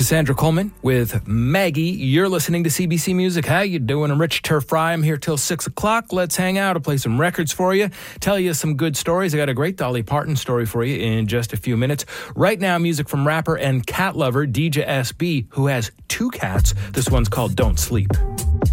Cassandra Coleman with Maggie. You're listening to CBC Music. How you doing? I'm Rich Turf Fry. I'm here till 6 o'clock. Let's hang out. I'll play some records for you, tell you some good stories. I got a great Dolly Parton story for you in just a few minutes. Right now, music from rapper and cat lover DJ SB, who has 2 cats. This one's called Don't Sleep.